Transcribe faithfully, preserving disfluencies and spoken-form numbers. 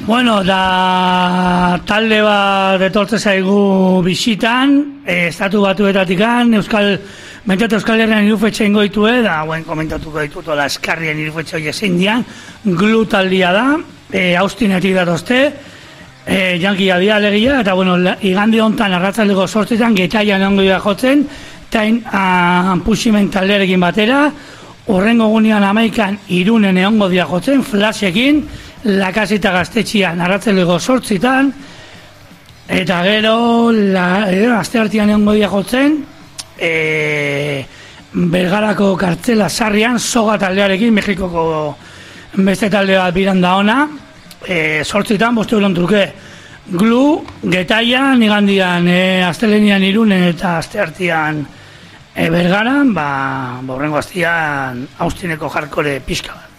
Bueno, da talde bat etortze zaigu bisitan, e, estatu batuetatikan, Euskal, mentat Euskal Herrian irufetxe ingoitue, da, guen komentatuko ditut, ola eskarrien irufetxe hori zein dian, Glu taldia da, e, Austinetik datozte, e, jankia dia alegia, eta bueno, igandi hontan arratzaldeko sortzetan, getaian ongo dira jotzen, eta puximen taldearekin batera, horrengo gunean amaikan Irunen egongo dira jotzen, flashekin, Lakasita gaztetxian arratzelego sortzitan, eta gero la, e, asteartean egongo dira jotzen, e, Bergarako kartzela sarrian soga taldearekin, Mexikoko beste talde bat biran da ona, e, sortzitan, boste euron truke, Glu, Getaian, igandian, e, astelenian Irunen eta asteartean e, Bergaran, ba, borrengo astian Austineko jarkore pixka bat.